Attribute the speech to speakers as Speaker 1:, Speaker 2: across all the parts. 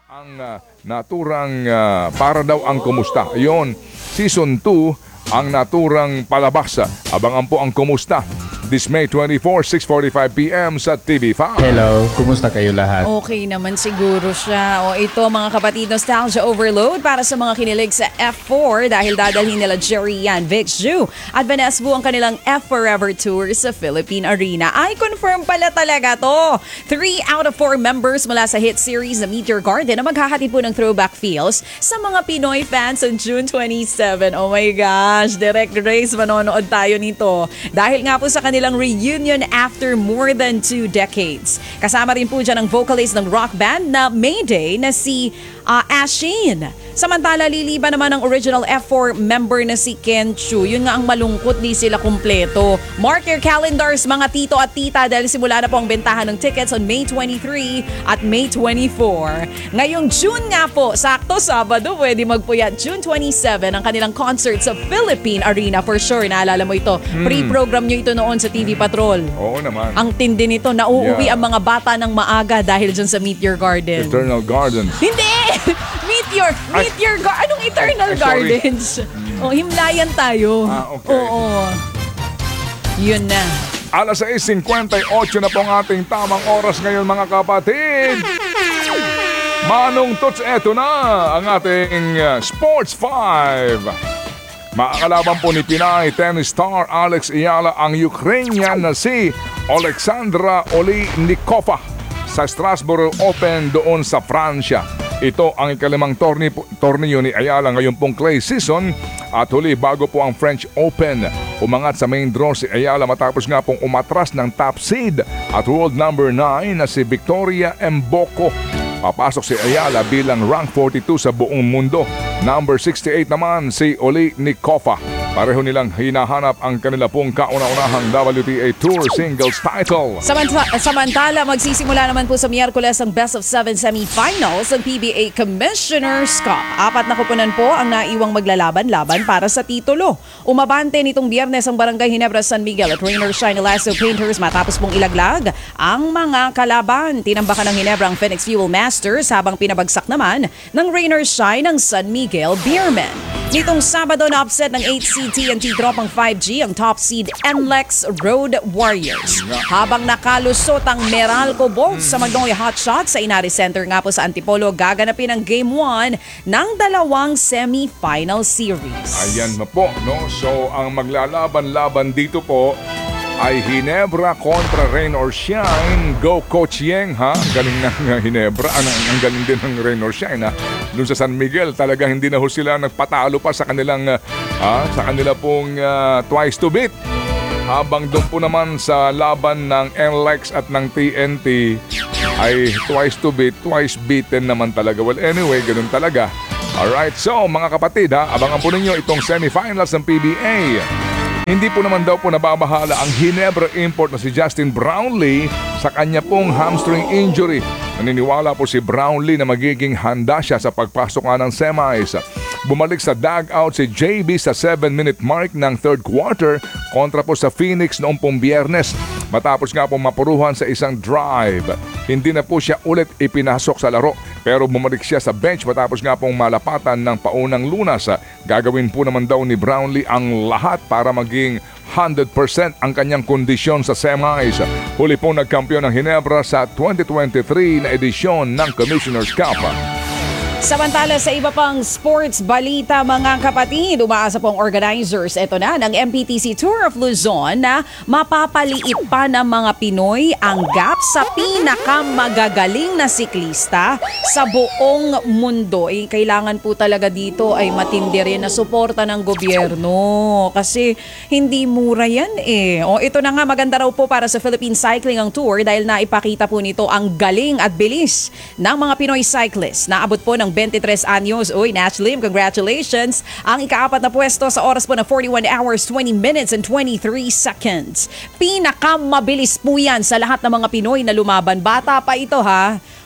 Speaker 1: ang naturang para daw ang kumusta. Yon, Season 2 ang naturang palabas. Abangan po ang kumusta this May 24, 6:45 p.m. sa TV5.
Speaker 2: Hello, kumusta kayo lahat?
Speaker 3: Okay naman siguro siya. O ito mga kapatid, nostalgia overload para sa mga kinilig sa F4 dahil dadalhin nila Jerry Yan, Vic Ju at Vanessa Vu ang kanilang F Forever Tour sa Philippine Arena. Ay, confirm pala talaga to. 3 out of 4 members mula sa hit series na Meet Your Garden na maghahatid po ng throwback feels sa mga Pinoy fans on June 27. Oh my gosh, Direct Grace, manonood tayo nito. Dahil nga po sa kanilang reunion after more than 2 decades. Kasama rin po dyan ang vocalist ng rock band na Mayday na si Ashin. Samantala, liliban naman ang original F4 member na si Ken Chu. Yun nga ang malungkot, di sila kumpleto. Mark your calendars mga tito at tita dahil simula na po ang bentahan ng tickets on May 23 at May 24. Ngayong June nga po, sakto Sabado, pwede magpuyat. June 27 ang kanilang concert sa Philippine Arena for sure. Naalala mo ito. Pre-program nyo ito noon sa TV Patrol.
Speaker 1: Oo naman.
Speaker 3: Ang tindi nito, nauuwi ang mga bata ng maaga dahil dyan sa Meet Your Garden.
Speaker 1: Eternal Garden.
Speaker 3: Hindi! Meet your anong Eternal
Speaker 1: sorry.
Speaker 3: Gardens? Himlayan tayo.
Speaker 1: Okay.
Speaker 3: Oo. Yun na.
Speaker 1: Alas 6:58 na po ang ating tamang oras ngayon mga kapatid. Manong Tots, eto na ang ating Sports 5. Makakalaban po ni Pinay tennis star Alex Ayala ang Ukrainian na si Alexandra Oleinikova sa Strasbourg Open doon sa Pransya. Ito ang ikalimang torneo ni Ayala ngayon pong clay season at huli bago po ang French Open. Umangat sa main draw si Ayala matapos nga pong umatras ng top seed at world number 9 na si Victoria Mboko. Papasok si Ayala bilang rank 42 sa buong mundo. Number 68 naman si Oleinikova. Pareho nilang hinahanap ang kanila pong kauna-unahang WTA Tour Singles title.
Speaker 3: Samantala, magsisimula naman po sa Miyerkules ang Best of 7 semifinals ng PBA Commissioner's Cup. 4 na kupunan po ang naiwang maglalaban-laban para sa titulo. Umabante nitong Biyernes ang Barangay Ginebra San Miguel at Rainer Shine Lasso Painters matapos pong ilaglag ang mga kalaban. Tinambakan ng Ginebra ang Phoenix Fuel Masters habang pinabagsak naman ng Rainer Shine ang San Miguel Beermen. Nitong Sabado na upset ng 8 TNT dropang 5G ang top seed NLEX Road Warriors. Habang nakalusot ang Meralco Bolts sa Magnolia Hotshots sa Inari Center nga po sa Antipolo, gaganapin ang Game 1 ng 2 semi-final series.
Speaker 1: Ayan na po, no? So, ang maglalaban-laban dito po ay Ginebra kontra Rain or Shine. Go Coach Yeng, ha? Galing ng Ginebra. Ang galing din ng Rain or Shine, ha? Doon sa San Miguel, talaga hindi na ho sila nagpatalo pa sa kanilang pong twice to beat. Habang doon po naman sa laban ng NLEX at ng TNT ay twice to beat, twice beaten naman talaga. Well, anyway, ganun talaga. Alright, so mga kapatid, ha? Abangan po ninyo itong semifinals ng PBA. Hindi po naman daw po nababahala ang Ginebra import na si Justin Brownlee sa kanya pong hamstring injury. Naniniwala po si Brownlee na magiging handa siya sa pagpasok nga ng semis. Bumalik sa dugout si JB sa 7-minute mark ng third quarter kontra po sa Phoenix noong pong Biyernes. Matapos nga po mapuruhan sa isang drive. Hindi na po siya ulit ipinasok sa laro pero bumalik siya sa bench matapos nga pong malapatan ng paunang lunas. Gagawin po naman daw ni Brownlee ang lahat para maging 100% ang kanyang kondisyon sa semis. Huli pong nagkampiyon ng Ginebra sa 2023 na edisyon ng Commissioner's Cup.
Speaker 3: Samantala sa iba pang sports balita mga kapatid, umaasa pong organizers ito na ng MPTC Tour of Luzon na mapapaliit pa ng mga Pinoy ang gap sa pinakamagagaling na siklista sa buong mundo. Kailangan po talaga dito ay matindi rin na suporta ng gobyerno kasi hindi mura yan ito na nga, maganda raw po para sa Philippine Cycling ang tour dahil naipakita po nito ang galing at bilis ng mga Pinoy cyclists. Naabot po ng 23 anyos. Uy, Nash Lim, congratulations! Ang ika-4 na pwesto sa oras po na 41 hours, 20 minutes and 23 seconds. Pinakamabilis po yan sa lahat ng mga Pinoy na lumaban. Bata pa ito, ha?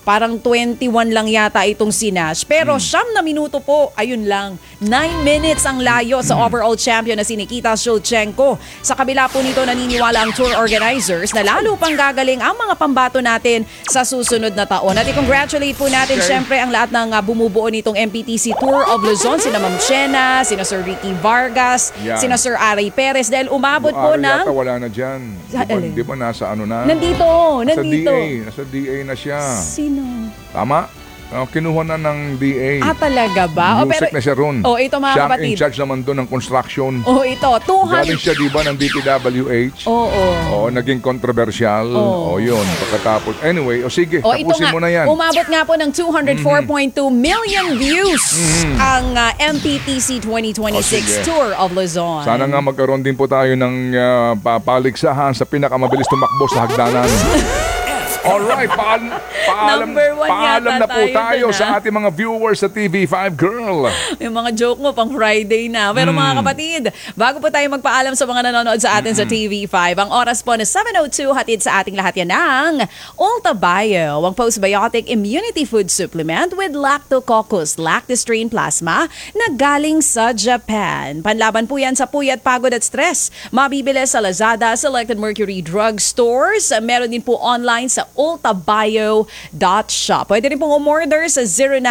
Speaker 3: parang 21 lang yata itong si Nash. Pero 9 na minuto po, ayun lang. 9 minutes ang layo sa overall champion na si Nikita Shulchenko. Sa kabila po nito, naniniwala ang tour organizers na lalo pang gagaling ang mga pambato natin sa susunod na taon. At i-congratulate po natin syempre ang lahat ng bumubuo nitong MPTC Tour of Luzon. Sina Ma'am Shena, sina Sir Ricky Vargas,
Speaker 1: Yan.
Speaker 3: sina Sir Ari Perez. Dahil umabot po
Speaker 1: Ari
Speaker 3: ng...
Speaker 1: yata wala na dyan. Di ba nasa ano na?
Speaker 3: Nandito.
Speaker 1: Nasa DA na siya.
Speaker 3: Sino?
Speaker 1: Tama? Kinuha na ng DA.
Speaker 3: Talaga ba?
Speaker 1: Music na siya ron.
Speaker 3: Ito mga
Speaker 1: siya
Speaker 3: kapatid.
Speaker 1: Siya in charge naman doon ng construction.
Speaker 3: Ito. 200...
Speaker 1: Galing siya, di ba, ng DPWH? Oo, naging controversial. Yun. Pagkatapos. Anyway, sige, tapusin mo na yan.
Speaker 3: Umabot nga po ng 204.2 million views ang MPTC 2026 Tour of Luzon.
Speaker 1: Sana nga magkaroon din po tayo ng papaligsahan sa pinakamabilis tumakbo sa hagdanan. Alright, paalam na po tayo sa ating mga viewers sa TV5 Girl.
Speaker 3: Yung mga joke mo pang Friday na. Pero mga kapatid, bago po tayo magpaalam sa mga nanonood sa atin sa TV5, ang oras po na 7:02, hatid sa ating lahat yan ng Ulta Bio, ang postbiotic immunity food supplement with Lactococcus lactostrain plasma na galing sa Japan. Panlaban po yan sa puyat, pagod at stress. Mabibili sa Lazada, Selected Mercury Drug Stores. Meron din po online sa ultabio.shop. Pwede rin pong umorder sa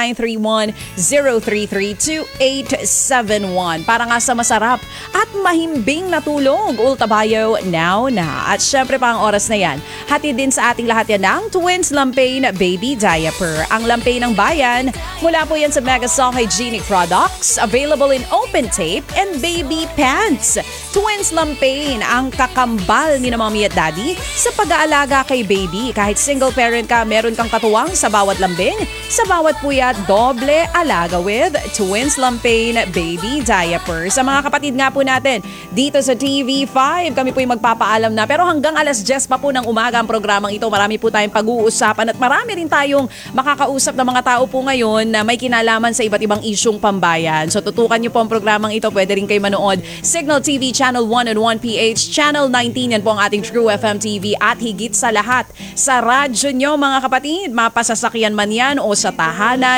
Speaker 3: 0931-033-2871 para nga sa masarap at mahimbing na tulog. Ultabio now na. At syempre pa ang oras na yan, hatid din sa ating lahat yan ng Twins Lampain Baby Diaper. Ang Lampain ng bayan, mula po yan sa Megasol Hygienic Products, available in open tape and baby pants. Twins Lampain, ang kakambal ni na mommy at daddy sa pag-aalaga kay baby. Kahit single parent ka, meron kang katuwang sa bawat lambing, sa bawat puyat, doble alaga with Twins Lampain Baby Diaper. Sa mga kapatid nga po natin, dito sa TV5, kami po yung magpapaalam na. Pero hanggang alas 10 pa po ng umaga ang programang ito. Marami po tayong pag-uusapan at marami rin tayong makakausap ng mga tao po ngayon na may kinalaman sa iba't ibang isyong pambayan. So tutukan niyo po ang programang ito. Pwede rin kayo manood. Signal TV Channel 1 and 1PH, Channel 19, yan po ang ating True FM TV at higit sa lahat, sa radyo nyo mga kapatid, mapasasakyan man yan o sa tahanan,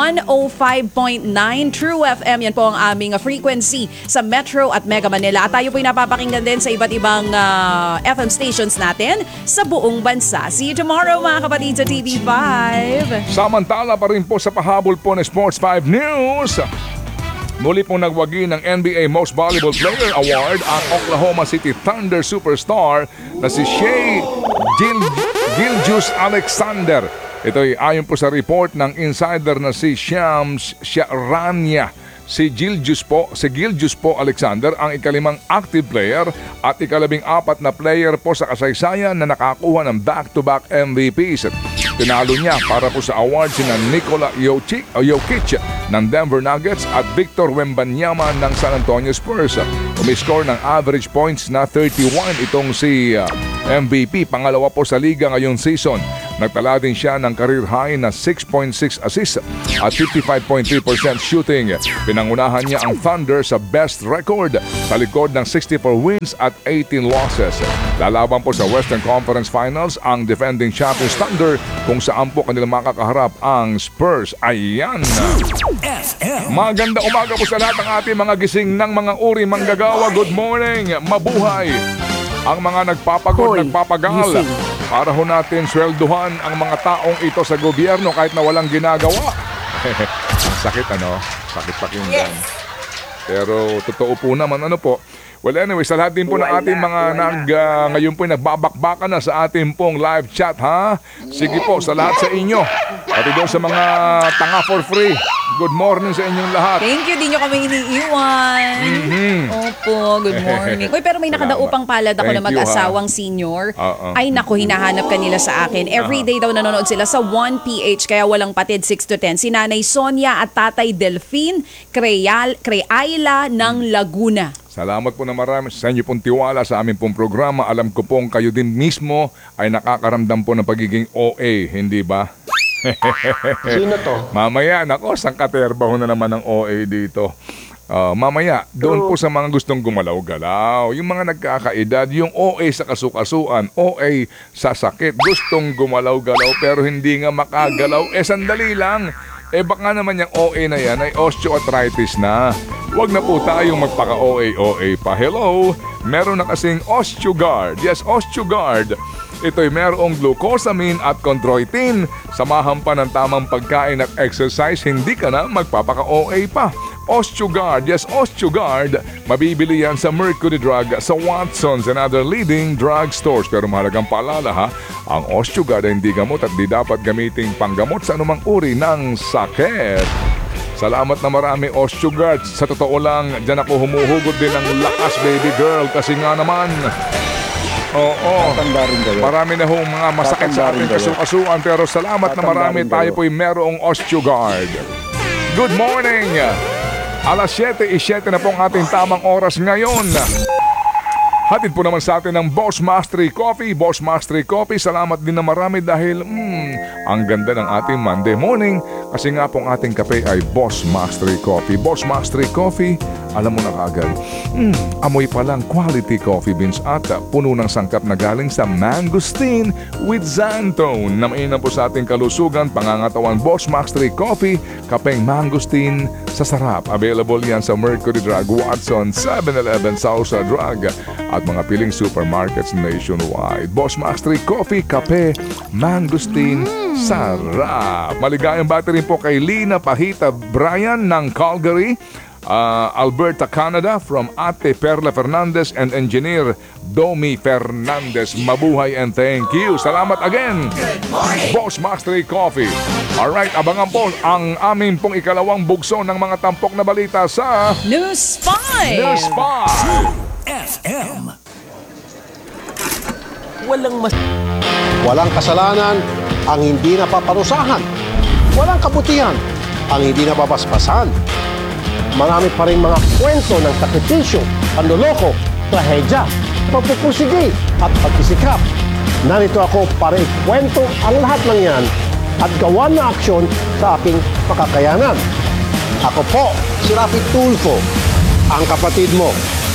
Speaker 3: 105.9 True FM, yan po ang aming frequency sa Metro at Mega Manila. At tayo po yung napapakinggan din sa iba't ibang FM stations natin sa buong bansa. See you tomorrow mga kapatid sa TV5.
Speaker 1: Samantala pa rin po sa pahabol po ng Sports 5 News. Muli pong nagwagi ng NBA Most Valuable Player Award ang Oklahoma City Thunder superstar na si Shai Gilgeous-Alexander. Ito ay ayon po sa report ng insider na si Shams Charania. Si Gilgeous po Alexander ang ikalimang active player at ikalabing-4 na player po sa kasaysayan na nakakuha ng back-to-back MVPs. Tinalo niya para po sa award sina Nikola Jokic ng Denver Nuggets at Victor Wembanyama ng San Antonio Spurs. Umiscore ng average points na 31 itong si MVP, pangalawa po sa liga ngayong season. Nagtala din siya ng career high na 6.6 assists at 55.3% shooting. Pinangunahan niya ang Thunder sa best record sa likod ng 64 wins at 18 losses. Lalaban po sa Western Conference Finals ang defending champions Thunder kung saan po kanilang makakaharap ang Spurs. Ayan! Maganda umaga po sa lahat ng ating mga gising ng mga uri manggagawa. Good morning! Mabuhay! Ang mga nagpapagod, nagpapagal para ho natin swelduhan ang mga taong ito sa gobyerno kahit na walang ginagawa. Sakit sakit pakinggan. Pero totoo po naman po. Well anyway, sa lahat din po ng ating mga ngayon po nagbabakbakan na sa ating pong live chat ha. Sige po sa lahat sa inyo. Pati doon sa mga tanga for free. Good morning sa inyong lahat.
Speaker 3: Thank you, di nyo kami iniiwan. Opo, good morning. Uy, pero may nakadaupang palad ako na mag-asawang senior. Ay naku, hinahanap kanila sa akin. Everyday daw nanonood sila sa 1PH, kaya walang patid 6 to 10. Si Nanay Sonia at Tatay Delphine Creayla ng Laguna.
Speaker 1: Salamat po na marami sa inyo pong tiwala sa aming pong programa. Alam ko pong kayo din mismo ay nakakaramdam po ng pagiging OA, hindi ba?
Speaker 4: Sino to?
Speaker 1: Mamaya, nako, sangkaterba ho na naman ng OA dito. Mamaya, doon po sa mga gustong gumalaw-galaw, yung mga nagkakaedad, yung OA sa kasukasuan, OA sa sakit, gustong gumalaw-galaw pero hindi nga makagalaw, sandali lang. Baka naman yung OA na yan ay osteoarthritis na. Huwag na po tayong magpaka-OA pa. Hello? Meron na kasing OsteoGuard. Yes, OsteoGuard. Ito'y merong glucosamine at chondroitin. Samahan pa ng tamang pagkain at exercise, hindi ka na magpapaka-OA pa. OsteoGuard, yes, OsteoGuard. Mabibili yan sa Mercury Drug, sa Watsons and other leading drug stores. Pero mahalagang paalala ha, ang OsteoGuard ay hindi gamot at di dapat gamiting panggamot sa anumang uri ng sakit. Salamat na marami, OsteoGuard. Sa totoo lang, dyan ako humuhugot din ng lakas, baby girl. Kasi nga naman, oo,
Speaker 2: Tatanda rin kayo.
Speaker 1: marami na hong mga masakit sa ating kasukasuan. Pero salamat na marami, tayo po'y merong OsteoGuard. Good morning! Alas 7:07 na po ang ating tamang oras ngayon. Hatid po naman sa atin ng Boss Mastery Coffee. Boss Mastery Coffee, salamat din na marami dahil ang ganda ng ating Monday morning. Kasi nga po ang ating kape ay Boss Mastery Coffee. Boss Mastery Coffee, alam mo na kaagad, amoy pa lang quality coffee beans at puno ng sangkap na galing sa mangosteen with xanthone. Na mainam po sa ating kalusugan, pangangatawan. Boss Mastery Coffee, kapeng mangosteen sa sarap. Available yan sa Mercury Drug, Watson, 7-Eleven, Sausa Drug at mga piling supermarkets nationwide. Boss Mastery Coffee, kape, mangosteen, sarap. Maligayang bati rin po kay Lina Pahita Brian ng Calgary, Alberta, Canada, from Ate Perla Fernandez and Engineer Domi Fernandez. Mabuhay and thank you. Salamat again, Boss Mastery Coffee. Alright, abangan po ang aming pong ikalawang bugso ng mga tampok na balita sa
Speaker 3: News 5!
Speaker 1: News 5.
Speaker 4: FM.
Speaker 5: Walang kasalanan ang hindi napaparusahan. Walang kabutihan ang hindi napapaspasan. Marami pa rin mga kwento ng sakripisyo, panloloko, trahedya, pagpupusigi at pagsisikap. Narito ako para ikwento ang lahat ng yan at gawa na aksyon sa aking makakayanan. Ako po si Rafi Tulfo, ang kapatid mo